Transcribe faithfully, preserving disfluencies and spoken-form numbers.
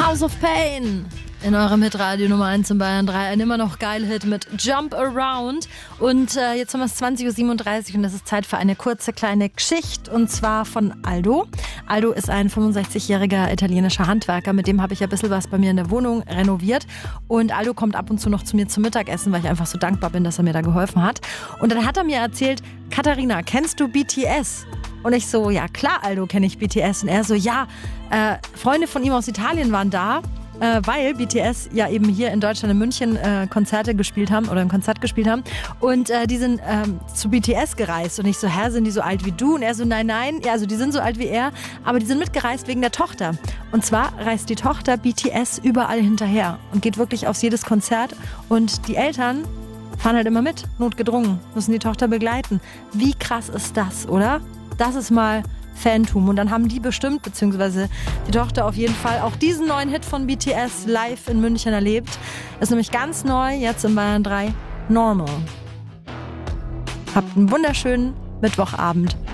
House of Pain in eurem Hitradio Nummer eins in Bayern drei. Ein immer noch geiler Hit mit Jump Around. Und äh, jetzt haben wir es zwanzig Uhr siebenunddreißig und es ist Zeit für eine kurze kleine Geschichte. Und zwar von Aldo. Aldo ist ein fünfundsechzigjähriger italienischer Handwerker. Mit dem habe ich ja ein bisschen was bei mir in der Wohnung renoviert. Und Aldo kommt ab und zu noch zu mir zum Mittagessen, weil ich einfach so dankbar bin, dass er mir da geholfen hat. Und dann hat er mir erzählt, Katharina, kennst du B T S? Und ich so, ja klar, Aldo, kenne ich B T S. Und er so, ja, äh, Freunde von ihm aus Italien waren da, äh, weil B T S ja eben hier in Deutschland in München äh, Konzerte gespielt haben oder ein Konzert gespielt haben. Und äh, die sind ähm, zu B T S gereist. Und ich so, hä, sind die so alt wie du? Und er so, nein, nein, ja, also die sind so alt wie er, aber die sind mitgereist wegen der Tochter. Und zwar reist die Tochter B T S überall hinterher und geht wirklich auf jedes Konzert. Und die Eltern fahren halt immer mit, notgedrungen, müssen die Tochter begleiten. Wie krass ist das, oder? Das ist mal Fantum. Und dann haben die bestimmt, beziehungsweise die Tochter auf jeden Fall, auch diesen neuen Hit von B T S live in München erlebt. Ist nämlich ganz neu, jetzt in Bayern drei, Normal. Habt einen wunderschönen Mittwochabend.